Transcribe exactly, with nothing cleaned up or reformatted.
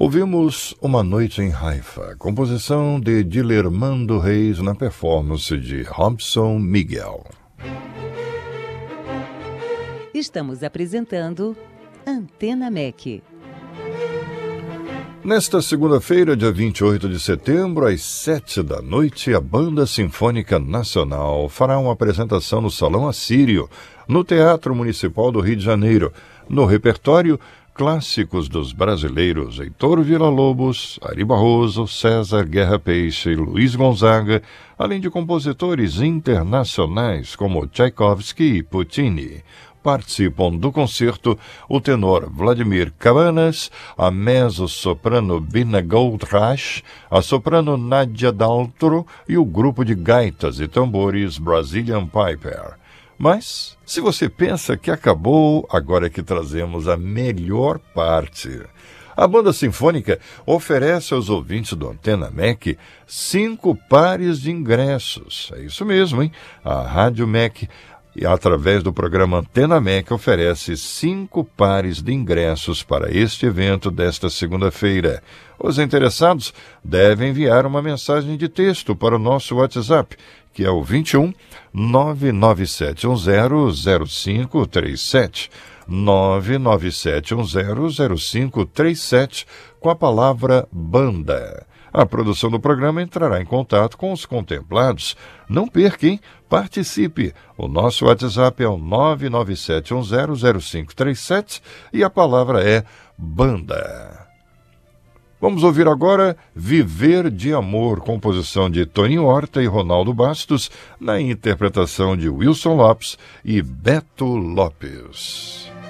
Ouvimos Uma Noite em Haifa, composição de Dilermando Reis na performance de Robson Miguel. Estamos apresentando Antena M E C. Nesta segunda-feira, dia vinte e oito de setembro, às sete da noite, a Banda Sinfônica Nacional fará uma apresentação no Salão Assírio, no Teatro Municipal do Rio de Janeiro. No repertório, clássicos dos brasileiros Heitor Villa-Lobos, Ari Barroso, César Guerra Peixe e Luiz Gonzaga, além de compositores internacionais como Tchaikovsky e Puccini. Participam do concerto o tenor Vladimir Cabanas, a mezzo-soprano Bina Goldrash, a soprano Nádia Daltro e o grupo de gaitas e tambores Brazilian Piper. Mas, se você pensa que acabou, agora é que trazemos a melhor parte. A Banda Sinfônica oferece aos ouvintes do Antena M E C cinco pares de ingressos. É isso mesmo, hein? A Rádio M E C, e através do programa Antena M E C, oferece cinco pares de ingressos para este evento desta segunda-feira. Os interessados devem enviar uma mensagem de texto para o nosso WhatsApp, que é o vinte e um, nove nove sete um zero, zero cinco três sete, nove nove sete um zero, zero cinco três sete, com a palavra Banda. A produção do programa entrará em contato com os contemplados. Não perca, hein? Participe! O nosso WhatsApp é o nove nove sete um zero, zero cinco três sete e a palavra é Banda. Vamos ouvir agora Viver de Amor, composição de Toninho Horta e Ronaldo Bastos, na interpretação de Wilson Lopes e Beto Lopes.